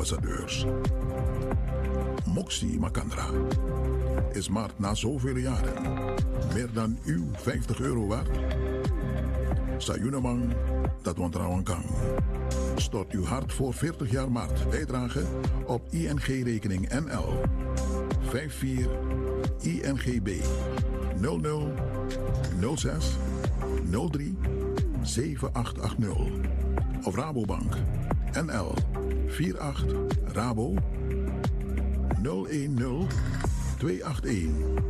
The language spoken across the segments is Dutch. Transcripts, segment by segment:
ambassadeurs. Moxie Makandra. Is Mart na zoveel jaren meer dan uw €50 waard? Sayunamang, dat wantrouwen kan. Stort uw hart voor 40 jaar Mart bijdrage op ING-rekening NL 54 INGB 00 06 03 7880 of Rabobank NL 48 Rabo 010 281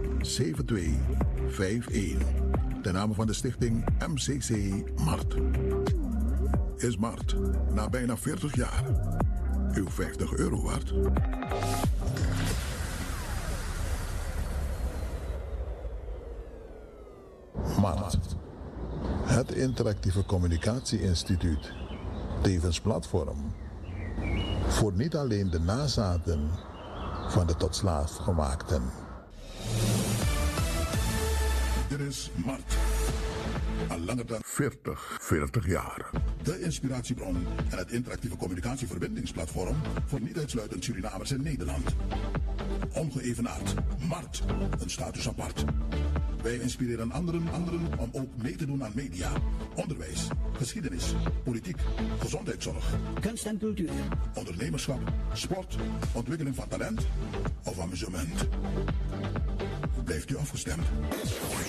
7251. Ten name van de stichting MCC Mart. Is Mart na bijna 40 jaar uw €50 waard? Mart. Het interactieve communicatie-instituut. Tevens platform. Voor niet alleen de nazaten van de tot slaafgemaakten. Dit is Mart. Al langer dan 40 jaar. De inspiratiebron en het interactieve communicatieverbindingsplatform voor niet uitsluitend Surinamers in Nederland. Ongeëvenaard. Mart. Een status apart. Wij inspireren anderen om ook mee te doen aan media, onderwijs, geschiedenis, politiek, gezondheidszorg, kunst en cultuur, ondernemerschap, sport, ontwikkeling van talent of amusement. Blijft u afgestemd?